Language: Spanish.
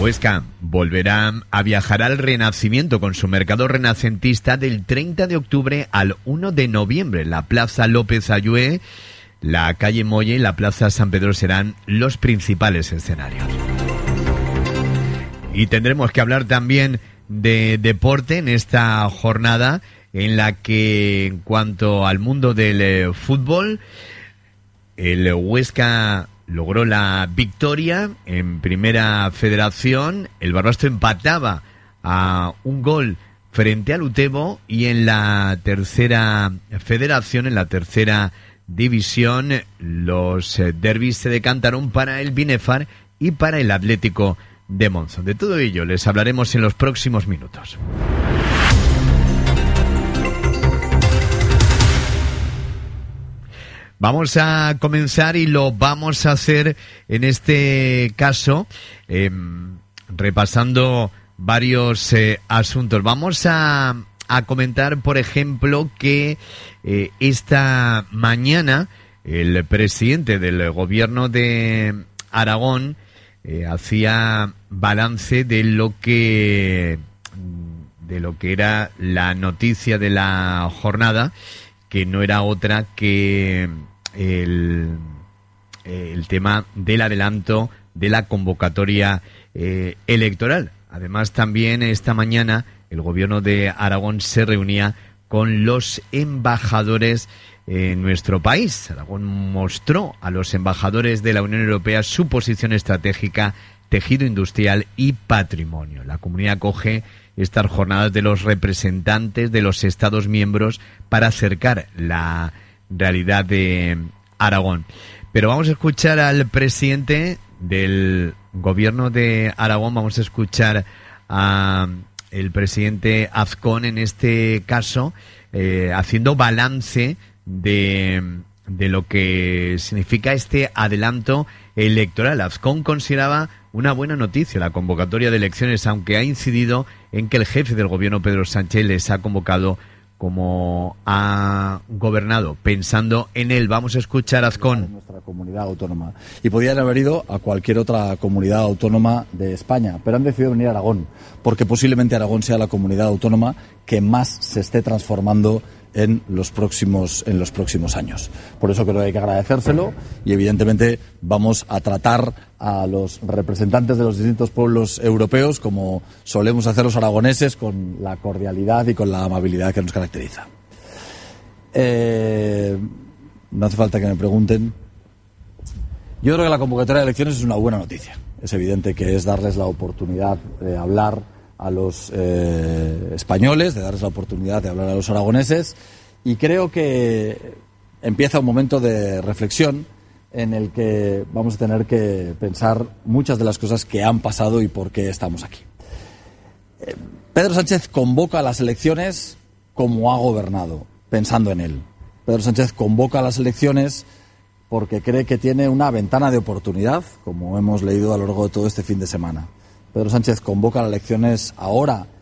Huesca volverá a viajar al Renacimiento con su mercado renacentista del 30 de octubre al 1 de noviembre. La Plaza López Ayué, la calle Molle y la Plaza San Pedro serán los principales escenarios. Y tendremos que hablar también de deporte en esta jornada en la que, en cuanto al mundo del fútbol, el Huesca logró la victoria en Primera Federación. El Barbastro empataba a un gol frente al Utebo, y en la Tercera Federación, en la Tercera División, los derbis se decantaron para el Binefar y para el Atlético de Monzón. De todo ello les hablaremos en los próximos minutos. Vamos a comenzar, y lo vamos a hacer en este caso repasando varios asuntos. Vamos a comentar, por ejemplo, que esta mañana el presidente del gobierno de Aragón hacía balance de lo que era la noticia de la jornada, que no era otra que el tema del adelanto de la convocatoria electoral. Además, también esta mañana el gobierno de Aragón se reunía con los embajadores en nuestro país. Aragón mostró a los embajadores de la Unión Europea su posición estratégica, tejido industrial y patrimonio. La comunidad acoge estas jornadas de los representantes de los Estados miembros para acercar la realidad de Aragón. Pero vamos a escuchar al presidente del gobierno de Aragón, vamos a escuchar a el presidente Azcón, en este caso, haciendo balance de lo que significa este adelanto electoral. Azcón consideraba una buena noticia la convocatoria de elecciones, aunque ha incidido en que el jefe del gobierno, Pedro Sánchez, les ha convocado como ha gobernado, pensando en él. Vamos a escuchar a Azcón. Nuestra comunidad autónoma. Y podían haber ido a cualquier otra comunidad autónoma de España, pero han decidido venir a Aragón, porque posiblemente Aragón sea la comunidad autónoma que más se esté transformando en los próximos años. Por eso creo que hay que agradecérselo, y evidentemente vamos a tratar a los representantes de los distintos pueblos europeos como solemos hacer los aragoneses, con la cordialidad y con la amabilidad que nos caracteriza. No hace falta que me pregunten. Yo creo que la convocatoria de elecciones es una buena noticia. Es evidente que es darles la oportunidad de hablar a los españoles, de darles la oportunidad de hablar a los aragoneses, y creo que empieza un momento de reflexión en el que vamos a tener que pensar muchas de las cosas que han pasado y por qué estamos aquí. Pedro Sánchez convoca a las elecciones como ha gobernado, pensando en él. Pedro Sánchez convoca a las elecciones porque cree que tiene una ventana de oportunidad, como hemos leído a lo largo de todo este fin de semana. Pedro Sánchez convoca las elecciones ahora